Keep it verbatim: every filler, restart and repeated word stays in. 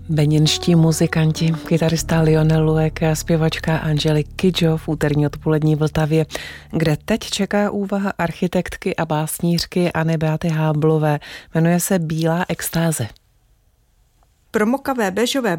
Beněnští muzikanti, kytarista Lionel Luek a zpěvačka Angelique Kidjo v úterní odpolední Vltavě, kde teď čeká úvaha architektky a básnířky Anny Beaty Háblové. Jmenuje se Bílá extáze. Promokavé béžové